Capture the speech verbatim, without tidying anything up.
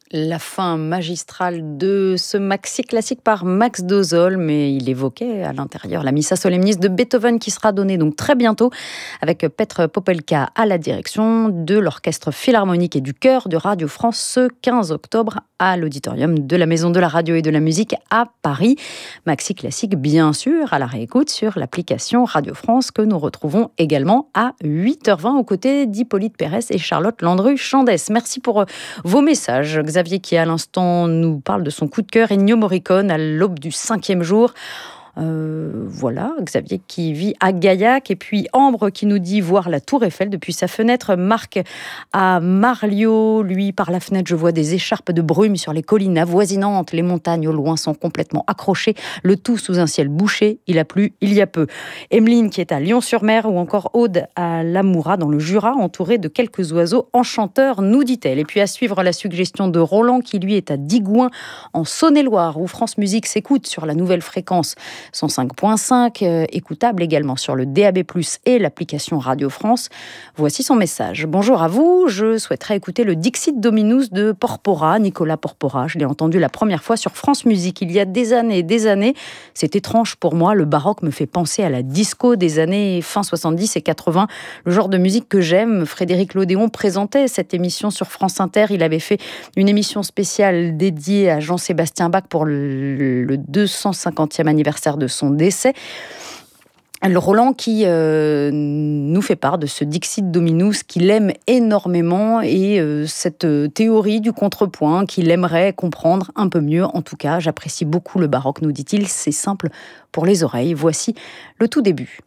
La fin magistrale de ce maxi classique par Max Dosol, mais il évoquait à l'intérieur la Missa Solemnis de Beethoven qui sera donnée donc très bientôt avec Petr Popelka à la direction de l'Orchestre Philharmonique et du Chœur de Radio France ce quinze octobre à l'auditorium de la Maison de la Radio et de la Musique à Paris. Maxi classique bien sûr à la réécoute sur l'application Radio France que nous retrouvons également à huit heures vingt aux côtés d'Hippolyte Pérès et Charlotte Landru-Chandès. Merci pour vos messages. Xavier qui à l'instant nous parle de son coup de cœur, Ennio Morricone à l'aube du cinquième jour. Euh, voilà, Xavier qui vit à Gaillac. Et puis Ambre qui nous dit voir la Tour Eiffel depuis sa fenêtre. Marc à Marliot, lui, par la fenêtre, je vois des écharpes de brume sur les collines avoisinantes. Les montagnes au loin sont complètement accrochées, le tout sous un ciel bouché. Il a plu il y a peu. Emeline qui est à Lyon-sur-Mer, ou encore Aude à Lamoura dans le Jura, entourée de quelques oiseaux enchanteurs, nous dit-elle. Et puis à suivre la suggestion de Roland qui lui est à Digoin en Saône-et-Loire, où France Musique s'écoute sur la nouvelle fréquence cent cinq virgule cinq, euh, écoutable également sur le D A B plus, et l'application Radio France. Voici son message. Bonjour à vous, je souhaiterais écouter le Dixit Dominus de Porpora, Nicolas Porpora. Je l'ai entendu la première fois sur France Musique il y a des années et des années. C'est étrange pour moi, le baroque me fait penser à la disco des années fin soixante-dix et quatre-vingts, le genre de musique que j'aime. Frédéric Lodéon présentait cette émission sur France Inter. Il avait fait une émission spéciale dédiée à Jean-Sébastien Bach pour le, le deux cent cinquantième anniversaire de son décès. Le Roland qui euh, nous fait part de ce Dixit Dominus qu'il aime énormément et euh, cette théorie du contrepoint qu'il aimerait comprendre un peu mieux. En tout cas, j'apprécie beaucoup le baroque, nous dit-il. C'est simple pour les oreilles. Voici le tout début.